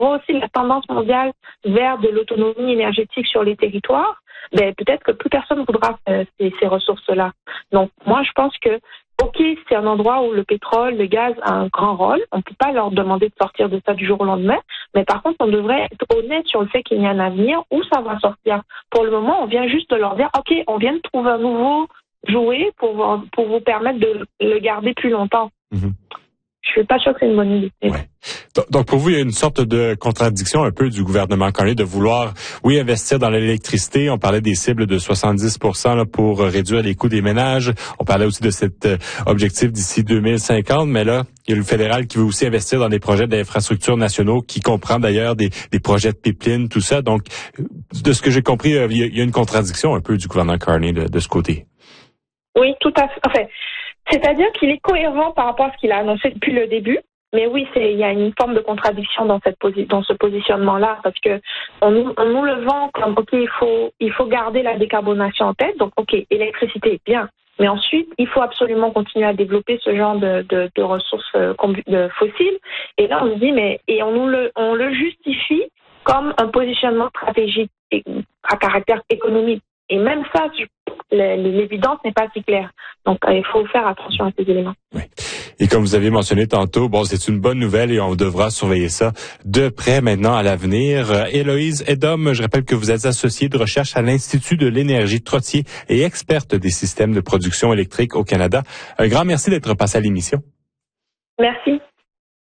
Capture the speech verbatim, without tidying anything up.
voit aussi la tendance mondiale vers de l'autonomie énergétique sur les territoires, ben peut-être que plus personne voudra euh, ces, ces ressources-là. Donc moi je pense que OK, c'est un endroit où le pétrole, le gaz a un grand rôle. On ne peut pas leur demander de sortir de ça du jour au lendemain. Mais par contre, on devrait être honnête sur le fait qu'il y a un avenir où ça va sortir. Pour le moment, on vient juste de leur dire, OK, on vient de trouver un nouveau jouet pour, pour vous permettre de le garder plus longtemps. Mm-hmm. Je suis pas sûre que c'est une bonne idée. Ouais. Donc, pour vous, il y a une sorte de contradiction un peu du gouvernement Carney de vouloir, oui, investir dans l'électricité. On parlait des cibles de soixante-dix pour cent là, pour réduire les coûts des ménages. On parlait aussi de cet euh, objectif d'ici deux mille cinquante. Mais là, il y a le fédéral qui veut aussi investir dans des projets d'infrastructures nationaux, qui comprend d'ailleurs des, des projets de pipeline, tout ça. Donc, de ce que j'ai compris, il y a, il y a une contradiction un peu du gouvernement Carney de, de ce côté. Oui, tout à fait. Enfin, c'est-à-dire qu'il est cohérent par rapport à ce qu'il a annoncé depuis le début. Mais oui, c'est, il y a une forme de contradiction dans cette posi- dans ce positionnement-là, parce que on nous, on nous le vend comme, OK, il faut, il faut garder la décarbonation en tête. Donc, OK, électricité, bien. Mais ensuite, il faut absolument continuer à développer ce genre de, de, de ressources de fossiles. Et là, on se dit, mais, et on nous le, on le justifie comme un positionnement stratégique à caractère économique. Et même ça, l'évidence n'est pas si claire. Donc, il faut faire attention à ces éléments. Oui. Et comme vous avez mentionné tantôt, bon, c'est une bonne nouvelle et on devra surveiller ça de près maintenant à l'avenir. Euh, Héloïse Edom, je rappelle que vous êtes associée de recherche à l'Institut de l'énergie Trottier et experte des systèmes de production électrique au Canada. Un grand merci d'être passé à l'émission. Merci.